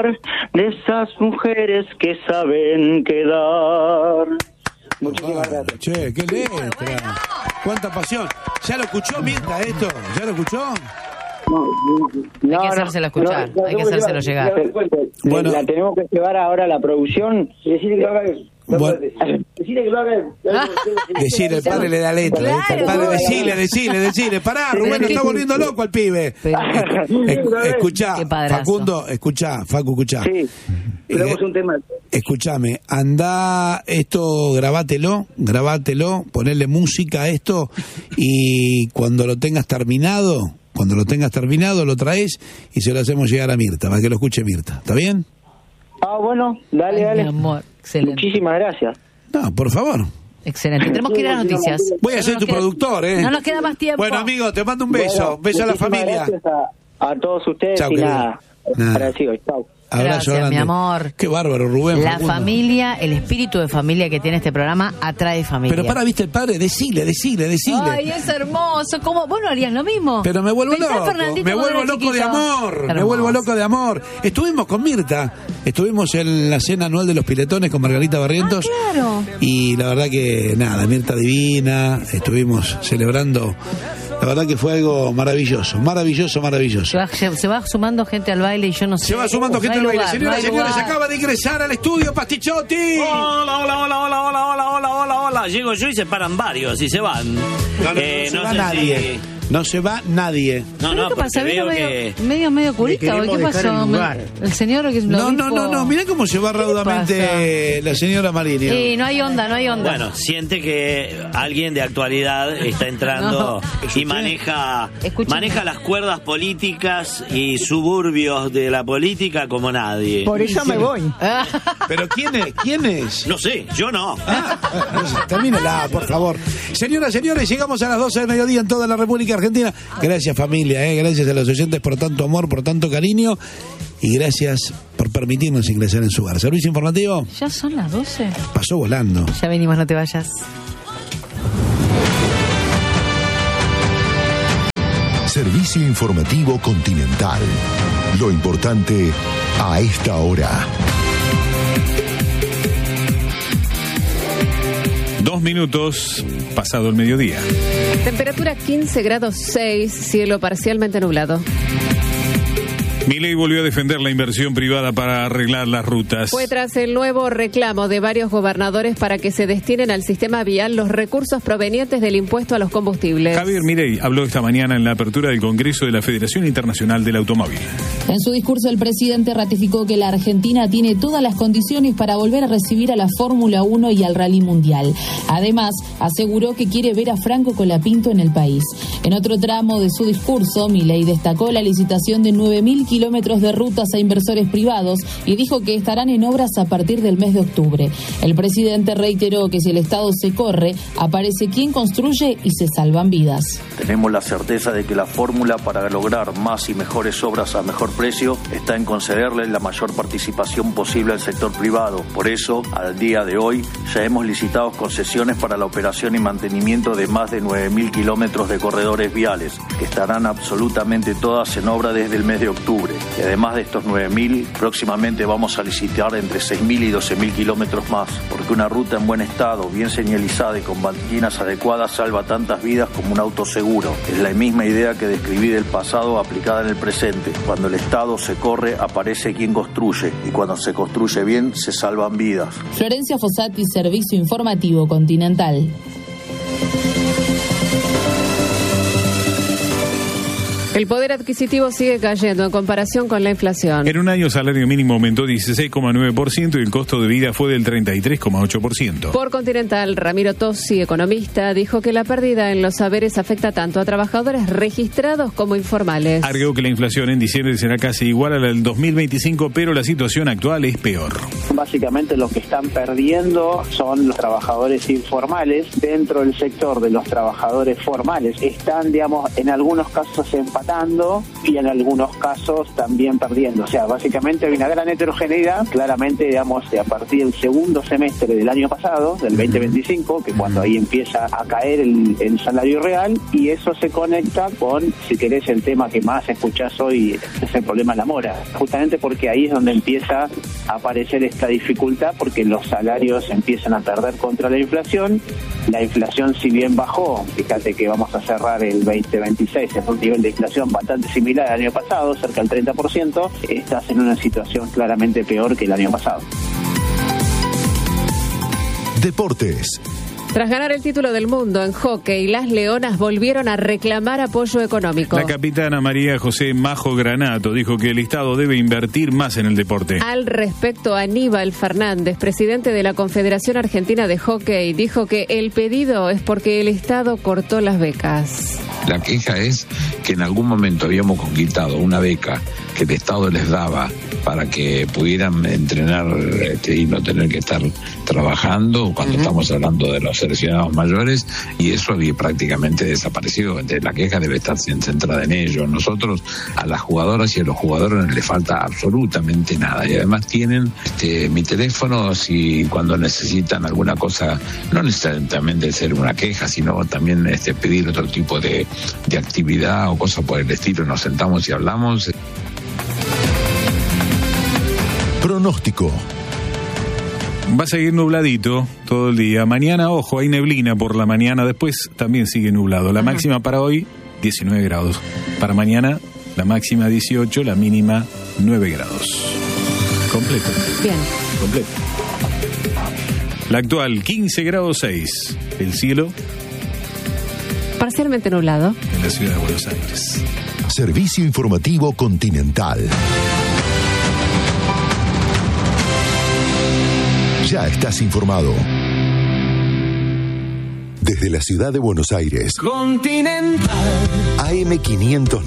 lugar de esas mujeres que saben quedar. Muchísimas gracias. Che, qué letra. Bueno. Cuánta pasión. ¿Ya lo escuchó Mirta esto? ¿Ya lo escuchó? No, hay que hacérselo escuchar, hay que hacérselo llegar. Bueno, la tenemos que llevar ahora a la producción y decirle que lo haga él. Bueno. Decirle que lo haga él. Decirle, el padre le da letra. Claro, el padre, decile. Pará, Rubén, lo está volviendo loco al pibe. Escuchá, Facundo, Facu, escuchá. Sí, tenemos un tema. Escuchame, andá esto, grabátelo, ponele música a esto y cuando lo tengas terminado, lo traes y se lo hacemos llegar a Mirta, para que lo escuche Mirta. ¿Está bien? Bueno, dale. Mi amor, excelente. Muchísimas gracias. No, por favor. Excelente. Tenemos que ir a las noticias. Voy a ser tu productor, ¿eh? No nos queda más tiempo. Bueno, amigo, te mando un beso. Beso a la familia. Gracias a todos ustedes. Chau, y nada. Agradecido. Chau. Abrazo Gracias, grande. mi amor. Qué bárbaro, Rubén. La Facundo. familia, el espíritu de familia que tiene este programa atrae familia. Pero para, ¿viste el padre? Decile. Ay, es hermoso. ¿Cómo? ¿Vos no harías lo mismo? Pero me vuelvo Pensá, loco. Fernandito, Me vuelvo cuando loco era de amor. chiquito. Me vuelvo loco de amor. Estuvimos con Mirta. Estuvimos en la cena anual de los Piletones con Margarita Barrientos. Claro. Y la verdad que nada, Mirta divina. Estuvimos celebrando. La verdad que fue algo maravilloso. Se va sumando gente al baile y yo no sé. Se va sumando gente al baile. Señoras, acaba de ingresar al estudio Pastichotti. Hola. Llego yo y se paran varios y se van. No se va nadie. No, ¿Qué pasa? veo Medio curita. ¿Qué pasó? El señor que es No. Mirá cómo se va raudamente la señora Marini. Sí, no hay onda. Bueno, siente que alguien de actualidad está entrando y maneja las cuerdas políticas y suburbios de la política como nadie. Por eso me voy. ¿Pero quién es? No sé, yo no. Termínela, por favor. Señoras, señores, llegamos a las 12 del mediodía en toda la República Argentina. Gracias, familia, gracias a los oyentes por tanto amor, por tanto cariño y gracias por permitirnos ingresar en su hogar. Servicio informativo. Ya son las 12. Pasó volando. Ya venimos, no te vayas. Servicio informativo Continental. Lo importante a esta hora. 2 minutos pasado el mediodía. Temperatura 15 grados 6, cielo parcialmente nublado. Milei volvió a defender la inversión privada para arreglar las rutas. Fue tras el nuevo reclamo de varios gobernadores para que se destinen al sistema vial los recursos provenientes del impuesto a los combustibles. Javier Milei habló esta mañana en la apertura del Congreso de la Federación Internacional del Automóvil. En su discurso, el presidente ratificó que la Argentina tiene todas las condiciones para volver a recibir a la Fórmula 1 y al Rally Mundial. Además, aseguró que quiere ver a Franco Colapinto en el país. En otro tramo de su discurso, Milei destacó la licitación de 9.000 kilómetros de rutas a inversores privados y dijo que estarán en obras a partir del mes de octubre. El presidente reiteró que si el Estado se corre, aparece quien construye y se salvan vidas. Tenemos la certeza de que la fórmula para lograr más y mejores obras a mejor precio está en concederle la mayor participación posible al sector privado. Por eso, al día de hoy, ya hemos licitado concesiones para la operación y mantenimiento de más de 9.000 kilómetros de corredores viales, que estarán absolutamente todas en obra desde el mes de octubre. Y además de estos 9.000, próximamente vamos a licitar entre 6.000 y 12.000 kilómetros más, porque una ruta en buen estado, bien señalizada y con banquinas adecuadas salva tantas vidas como un auto seguro. Es la misma idea que describí del pasado aplicada en el presente. Cuando el Estado se corre, aparece quien construye, y cuando se construye bien, se salvan vidas. Florencia Fossati, Servicio Informativo Continental. El poder adquisitivo sigue cayendo en comparación con la inflación. En un año, el salario mínimo aumentó 16,9% y el costo de vida fue del 33,8%. Por Continental, Ramiro Tossi, economista, dijo que la pérdida en los saberes afecta tanto a trabajadores registrados como informales. Agregó que la inflación en diciembre será casi igual a la del 2025, pero la situación actual es peor. básicamente lo que están perdiendo son los trabajadores informales. Dentro del sector de los trabajadores formales están, digamos, en algunos casos empatando y en algunos casos también perdiendo. O sea, básicamente hay una gran heterogeneidad, claramente, digamos, a partir del segundo semestre del año pasado, del 2025, que cuando ahí empieza a caer el salario real, y eso se conecta con, si querés, el tema que más escuchás hoy, es el problema de la mora, justamente porque ahí es donde empieza a aparecer esta dificultad, porque los salarios empiezan a perder contra la inflación. La inflación, si bien bajó, fíjate que vamos a cerrar el 2026 en un nivel de inflación bastante similar al año pasado, cerca del 30%, estás en una situación claramente peor que el año pasado. Deportes. Tras ganar el título del mundo en hockey, las Leonas volvieron a reclamar apoyo económico. La capitana María José Majo Granato dijo que el Estado debe invertir más en el deporte. Al respecto, Aníbal Fernández, presidente de la Confederación Argentina de Hockey, dijo que el pedido es porque el Estado cortó las becas. La queja es que en algún momento habíamos conquistado una beca que el Estado les daba para que pudieran entrenar y no tener que estar trabajando cuando estamos hablando de los seleccionados mayores, y eso había prácticamente desaparecido. Entonces la queja debe estar centrada en ello. Nosotros, a las jugadoras y a los jugadores no les falta absolutamente nada, y además tienen mi teléfono si cuando necesitan alguna cosa, no necesariamente ser una queja, sino también pedir otro tipo de actividad o cosas por el estilo, nos sentamos y hablamos. Pronóstico. Va a seguir nubladito todo el día. Mañana, ojo, hay neblina por la mañana, después también sigue nublado. La máxima para hoy, 19 grados. Para mañana, la máxima 18, la mínima 9 grados. Completo. Bien. Completo. La actual, 15 grados 6. El cielo. Parcialmente nublado. En la ciudad de Buenos Aires. Servicio Informativo Continental. Ya estás informado. Desde la ciudad de Buenos Aires. Continental. AM500.